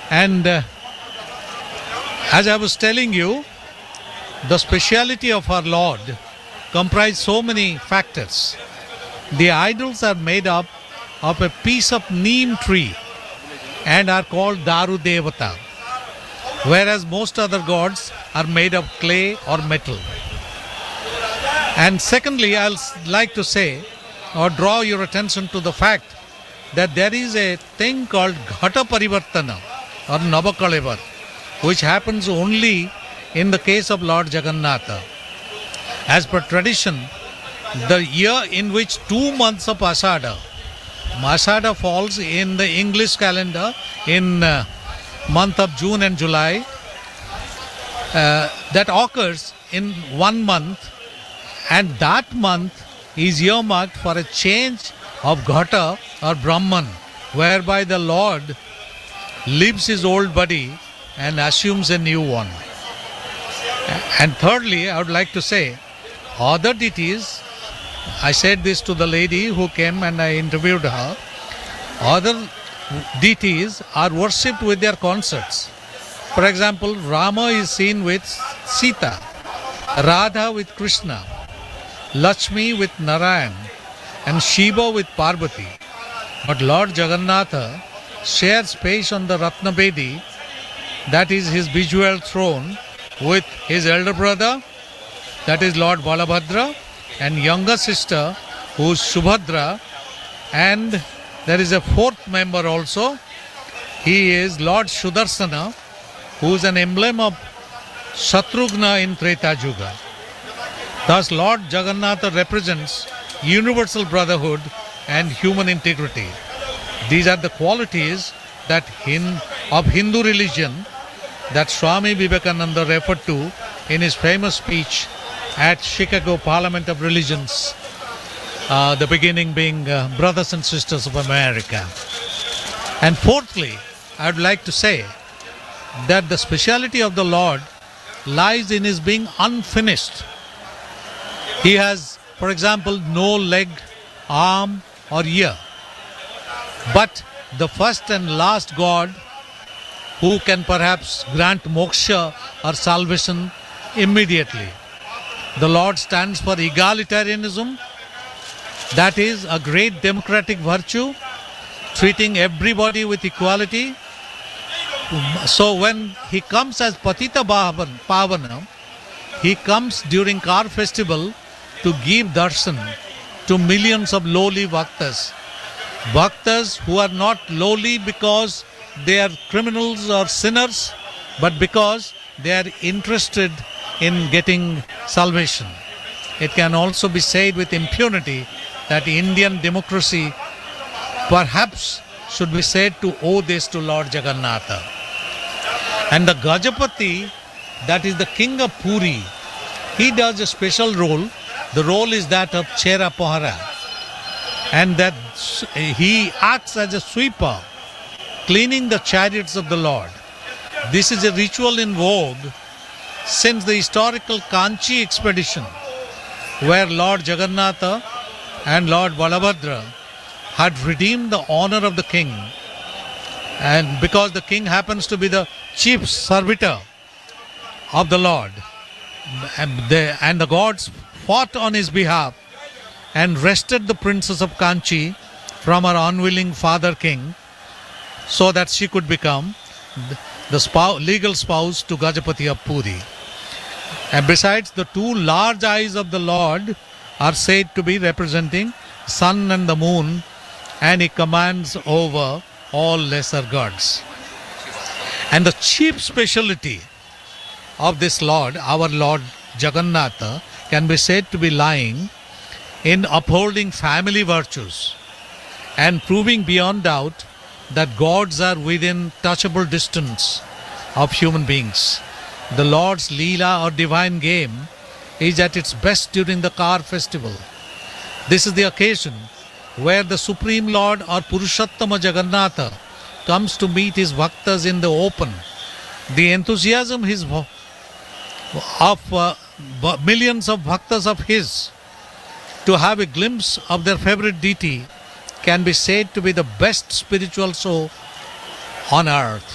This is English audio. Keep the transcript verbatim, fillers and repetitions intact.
And uh, as I was telling you, the speciality of our Lord comprised so many factors. The idols are made up of a piece of neem tree and are called Daru Devata, whereas most other gods are made of clay or metal. And secondly, I'll like to say or draw your attention to the fact that there is a thing called Ghata Parivartana or Navakalevar, which happens only in the case of Lord Jagannatha. As per tradition, the year in which two months of Asada, Asada falls in the English calendar in uh, month of June and July, uh, that occurs in one month, and that month is earmarked for a change of Ghata or Brahman, whereby the Lord leaves his old body and assumes a new one. And thirdly, I would like to say, other deities, I said this to the lady who came and I interviewed her, other deities are worshipped with their consorts. For example, Rama is seen with Sita, Radha with Krishna, Lakshmi with Narayan, and Shiva with Parvati. But Lord Jagannatha shares space on the Ratnabedi, that is his visual throne, with his elder brother, that is Lord Balabhadra, and younger sister, who is Subhadra, and there is a fourth member also. He is Lord Sudarsana, who is an emblem of Shatrughna in Treta Yuga. Thus, Lord Jagannatha represents universal brotherhood and human integrity. These are the qualities that hin- of Hindu religion that Swami Vivekananda referred to in his famous speech at Chicago Parliament of Religions, uh, the beginning being uh, Brothers and Sisters of America. And fourthly, I would like to say that the speciality of the Lord lies in his being unfinished. He has, for example, no leg, arm or ear. But the first and last God who can perhaps grant moksha or salvation immediately. The Lord stands for egalitarianism, that is a great democratic virtue, treating everybody with equality. So when he comes as Patita Pavana, he comes during Kar festival to give darshan to millions of lowly bhaktas. Bhaktas who are not lowly because they are criminals or sinners, but because they are interested in getting salvation. It can also be said with impunity that Indian democracy perhaps should be said to owe this to Lord Jagannatha. And the Gajapati, that is the king of Puri, he does a special role. The role is that of Chera Pohara, and that he acts as a sweeper, cleaning the chariots of the Lord. This is a ritual in vogue since the historical Kanchi expedition, where Lord Jagannatha and Lord Balabhadra had redeemed the honor of the king, and because the king happens to be the chief servitor of the Lord, and the, and the gods fought on his behalf and wrested the princess of Kanchi from her unwilling father king, so that she could become the spouse, legal spouse to Gajapati of Puri. And besides, the two large eyes of the Lord are said to be representing sun and the moon, and he commands over all lesser gods. And the chief speciality of this Lord, our Lord Jagannatha, can be said to be lying in upholding family virtues and proving beyond doubt that gods are within touchable distance of human beings. The Lord's Leela or divine game is at its best during the Kar festival. This is the occasion where the Supreme Lord or Purushottama Jagannatha comes to meet his bhaktas in the open. The enthusiasm his of uh, millions of bhaktas of his to have a glimpse of their favorite deity can be said to be the best spiritual show on earth.